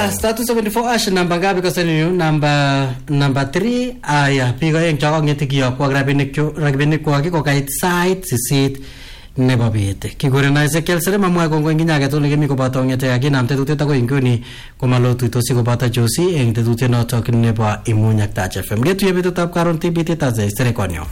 Aya, status 74 ash namba gabi kasani yu namba 3 aya pigo yang choko ngeti kiyo kwa rabinik kwa kiko kait site sisit nebo bet kigurena Ezekiel sere mamwa kongo nginyage to legi miko bato ngete yake namte tutet ako inguni komalo tuitosi ko bata josi eng tutet no tok nebo imunyak ta FM getu yebeto tap karon tibiti ta sere konyo